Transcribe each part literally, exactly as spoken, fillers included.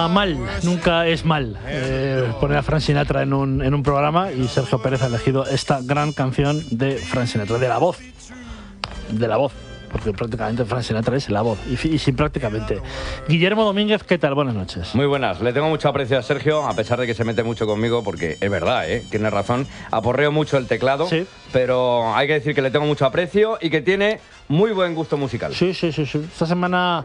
nunca mal, nunca es mal eh, poner a Frank Sinatra en un, en un programa, y Sergio Pérez ha elegido esta gran canción de Frank Sinatra, de la voz, de la voz, porque prácticamente Frank Sinatra es la voz, y, y sin prácticamente. Guillermo Domínguez, ¿qué tal? Buenas noches. Muy buenas, le tengo mucho aprecio a Sergio, a pesar de que se mete mucho conmigo, porque es verdad, ¿eh? Tiene razón, aporreo mucho el teclado, sí. Pero hay que decir que le tengo mucho aprecio y que tiene muy buen gusto musical. Sí, sí, sí, sí. Esta semana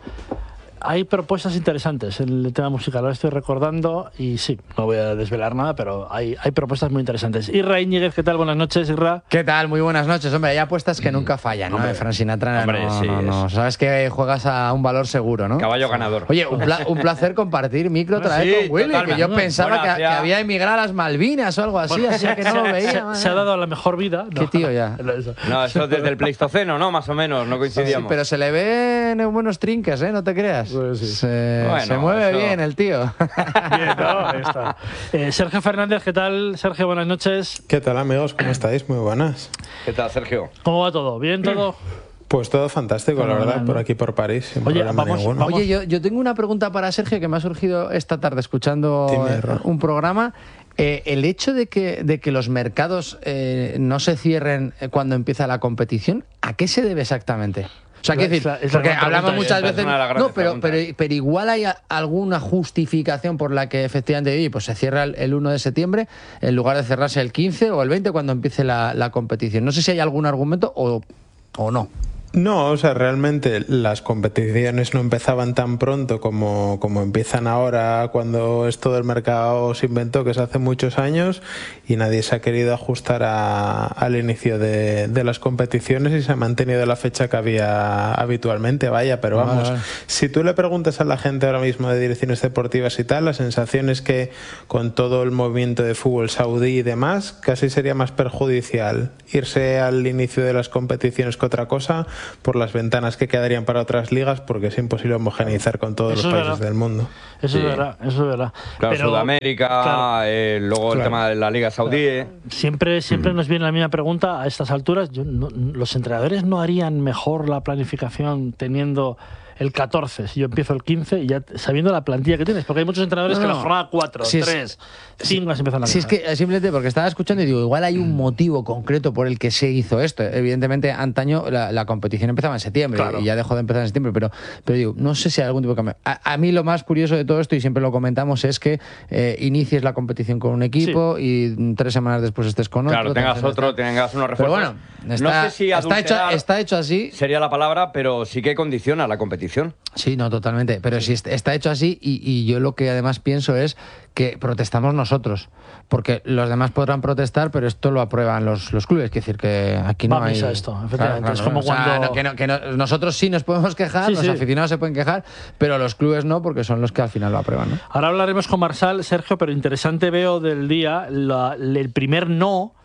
hay propuestas interesantes en el tema musical, ahora estoy recordando, y sí, no voy a desvelar nada, pero hay, hay propuestas muy interesantes. Irra Íñiguez, ¿qué tal? Buenas noches, Irra. ¿Qué tal? Muy buenas noches. Hombre, hay apuestas que nunca fallan, ¿no? De Frank Sinatra, hombre, no, sí, no, no. Sabes que juegas a un valor seguro, ¿no? Caballo ganador. Oye, un, pla un placer compartir micro otra vez sí, con Willy, totalmente. Que yo pensaba que, que había emigrado a las Malvinas o algo así, bueno, así que no lo veía. Se, se ha dado la mejor vida. ¿Qué no, tío ya? No, eso desde el Pleistoceno, ¿no? Más o menos, no coincidíamos. Sí, pero se le ven buenos trinques, ¿eh? No te creas. Pues sí. Se... Bueno, se mueve eso... bien el tío. Bien, ¿no? Ahí está. Eh, Sergio Fernández, ¿qué tal? Sergio, buenas noches. ¿Qué tal, amigos? ¿Cómo estáis? Muy buenas. ¿Qué tal, Sergio? ¿Cómo va todo? ¿Bien todo? Pues todo fantástico, bueno, la verdad, ¿no? Por aquí por París, sin Oye, problema vamos, ninguno. Oye, yo, yo tengo una pregunta para Sergio que me ha surgido esta tarde escuchando eh, un programa. Eh, el hecho de que, de que los mercados eh, no se cierren cuando empieza la competición, ¿a qué se debe exactamente? O sea, ¿qué decir? Es porque hablamos muchas veces... No, pero, pero, pero igual hay alguna justificación por la que efectivamente oye, pues se cierra el, el uno de septiembre en lugar de cerrarse el quince o el veinte cuando empiece la, la competición. No sé si hay algún argumento o, o no. No, o sea, realmente las competiciones no empezaban tan pronto como, como empiezan ahora, cuando esto del mercado se inventó, que es hace muchos años, y nadie se ha querido ajustar a, al inicio de, de las competiciones y se ha mantenido la fecha que había habitualmente, vaya, pero vamos, ah, si tú le preguntas a la gente ahora mismo de direcciones deportivas y tal, la sensación es que con todo el movimiento de fútbol saudí y demás, casi sería más perjudicial irse al inicio de las competiciones que otra cosa, por las ventanas que quedarían para otras ligas, porque es imposible homogeneizar con todos eso los países verdad. del mundo. Eso sí. es verdad, eso es verdad. Claro, pero, Sudamérica, claro, eh, luego claro. el tema de la Liga Saudí. Eh. Siempre, siempre mm. nos viene la misma pregunta a estas alturas. Yo, no, ¿los entrenadores no harían mejor la planificación teniendo el catorce, si yo empiezo el quince, y ya sabiendo la plantilla que tienes? Porque hay muchos entrenadores no, no. que la jornada cuatro, si tres, cinco sí, empiezan la Si es que simplemente porque estaba escuchando y digo, igual hay un motivo concreto por el que se hizo esto. Evidentemente, antaño la, la competición empezaba en septiembre, claro, y ya dejó de empezar en septiembre, pero, pero digo, no sé si hay algún tipo de cambio. A, a mí lo más curioso de todo esto, y siempre lo comentamos, es que eh, inicies la competición con un equipo sí. y tres semanas después estés con otro. Claro, tengas otro, está... tengas unos refuerzos. Pero bueno, está, no sé si está, hecho, está hecho así. Sería la palabra, pero sí que condiciona la competición. Sí, no, totalmente. Pero sí. si está hecho así, y, y yo lo que además pienso es que protestamos nosotros, porque los demás podrán protestar, pero esto lo aprueban los, los clubes. Quiere decir que aquí no hay... a esto, efectivamente. Claro, claro, es como o sea, cuando... No, que no, que no, nosotros sí nos podemos quejar, sí, los sí. aficionados se pueden quejar, pero los clubes no, porque son los que al final lo aprueban, ¿no? Ahora hablaremos con Marsal, Sergio, pero interesante veo del día la, el primer no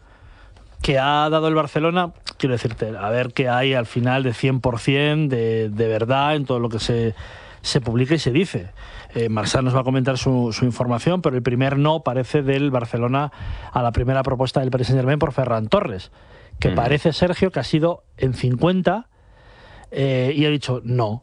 que ha dado el Barcelona. Quiero decirte, a ver qué hay al final de cien por cien de, de verdad en todo lo que se, se publica y se dice. Eh, Marsal nos va a comentar su, su información, pero el primer no parece del Barcelona a la primera propuesta del Paris Saint-Germain por Ferran Torres, que mm. parece, Sergio, que ha sido en cincuenta eh, y ha dicho no.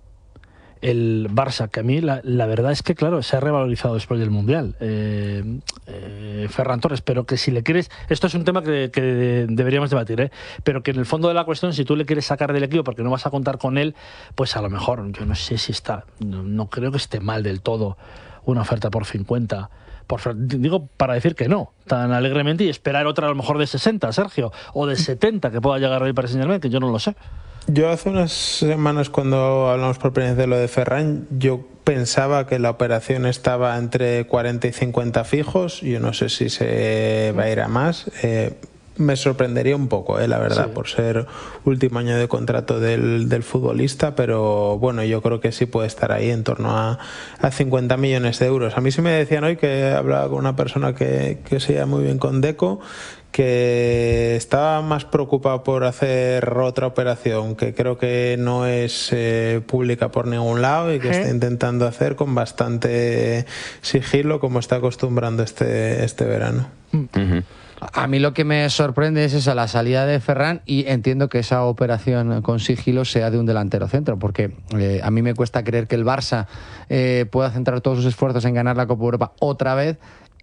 El Barça, que a mí la, la verdad es que, claro, se ha revalorizado después del Mundial, eh, eh, Ferran Torres, pero que si le quieres, esto es un tema que, que deberíamos debatir, ¿eh? Pero que en el fondo de la cuestión, si tú le quieres sacar del equipo porque no vas a contar con él, pues a lo mejor, yo no sé si está, no, no creo que esté mal del todo una oferta por cincuenta, por, digo, para decir que no, tan alegremente, y esperar otra a lo mejor de sesenta, Sergio, o de setenta que pueda llegar ahí para Saint-Germain, que yo no lo sé. Yo hace unas semanas, cuando hablamos por primera vez de lo de Ferran, yo pensaba que la operación estaba entre cuarenta y cincuenta fijos. Yo no sé si se va a ir a más. Eh, me sorprendería un poco, eh, la verdad, sí. por ser último año de contrato del, del futbolista, pero bueno, yo creo que sí puede estar ahí en torno a, a cincuenta millones de euros. A mí sí me decían hoy, que hablaba con una persona que, que se lleva muy bien con Deco, que está más preocupado por hacer otra operación que creo que no es eh, pública por ningún lado y que ¿Eh? está intentando hacer con bastante sigilo, como está acostumbrando este, este verano. Uh-huh. A mí lo que me sorprende es esa, la salida de Ferran, y entiendo que esa operación con sigilo sea de un delantero centro, porque eh, a mí me cuesta creer que el Barça eh, pueda centrar todos sus esfuerzos en ganar la Copa Europa otra vez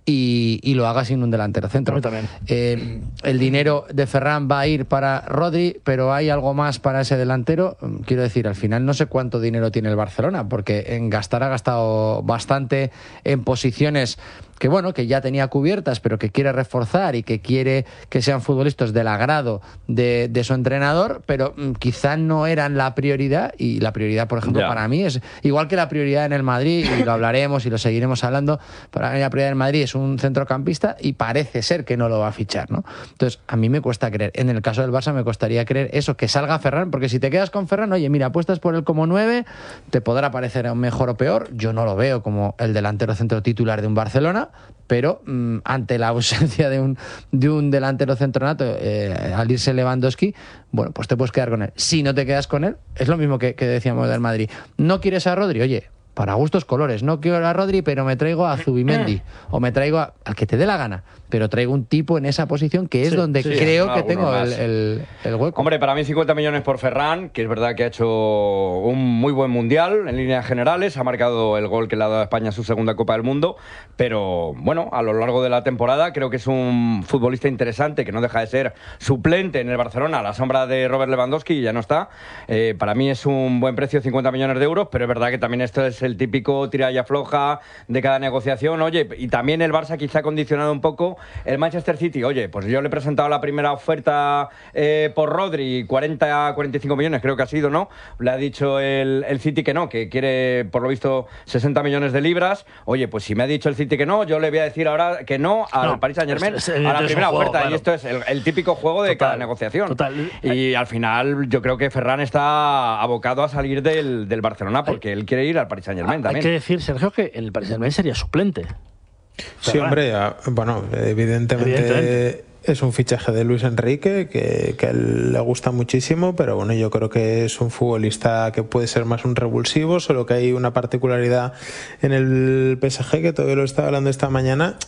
y, y lo haga sin un delantero centro. También. Eh, el dinero de Ferran va a ir para Rodri, pero hay algo más para ese delantero. Quiero decir, al final no sé cuánto dinero tiene el Barcelona, porque en gastar ha gastado bastante en posiciones que bueno, que ya tenía cubiertas, pero que quiere reforzar y que quiere que sean futbolistas del agrado de, de su entrenador, pero mm, quizá no eran la prioridad, y la prioridad, por ejemplo, ya. para mí es igual que la prioridad en el Madrid, y lo hablaremos y lo seguiremos hablando. Para mí la prioridad en Madrid es un centrocampista y parece ser que no lo va a fichar, ¿no? Entonces, a mí me cuesta creer. En el caso del Barça me costaría creer eso, que salga Ferran, porque si te quedas con Ferran, oye, mira, apuestas por él como nueve, te podrá parecer mejor o peor. Yo no lo veo como el delantero centro titular de un Barcelona, pero mmm, ante la ausencia de un, de un delantero centronato, eh, al irse Lewandowski, bueno, pues te puedes quedar con él. Si no te quedas con él, es lo mismo que, que decíamos del Madrid. ¿No quieres a Rodri? Oye, para gustos colores. No quiero a Rodri, pero me traigo a Zubimendi, o me traigo a, al que te dé la gana, pero traigo un tipo en esa posición que es sí, donde sí, creo sí, que tengo el, el, el hueco. Hombre, para mí cincuenta millones por Ferran, que es verdad que ha hecho un muy buen mundial en líneas generales, ha marcado el gol que le ha dado a España su segunda Copa del Mundo, pero bueno, a lo largo de la temporada creo que es un futbolista interesante, que no deja de ser suplente en el Barcelona a la sombra de Robert Lewandowski, y ya no está. Eh, para mí es un buen precio, cincuenta millones de euros, pero es verdad que también esto es el típico tira y afloja de cada negociación. Oye, y también el Barça quizá ha condicionado un poco el Manchester City. Oye, pues yo le he presentado la primera oferta eh, por Rodri, cuarenta a cuarenta y cinco millones creo que ha sido, ¿no? Le ha dicho el, el City que no, que quiere por lo visto sesenta millones de libras. Oye, pues si me ha dicho el City que no, yo le voy a decir ahora que no al no, Paris Saint-Germain, a la primera juego, oferta, claro. Y esto es el, el típico juego de total, cada negociación. Total. Y al final yo creo que Ferran está abocado a salir del, del Barcelona, porque Ay. él quiere ir al Paris Saint-Germain. Hay que decir, Sergio, que en el Paris Saint-Germain sería suplente. Sí, hombre, bueno, evidentemente, evidentemente es un fichaje de Luis Enrique que, que a él le gusta muchísimo, pero bueno, yo creo que es un futbolista que puede ser más un revulsivo, solo que hay una particularidad en el P S G que todavía lo estaba hablando esta mañana,